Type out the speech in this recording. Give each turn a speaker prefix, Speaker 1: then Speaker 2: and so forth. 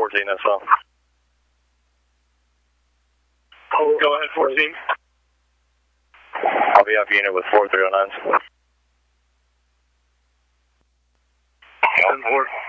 Speaker 1: 14 as well.
Speaker 2: Go ahead, 14.
Speaker 1: I'll be up unit with 4309s.
Speaker 2: 10-4.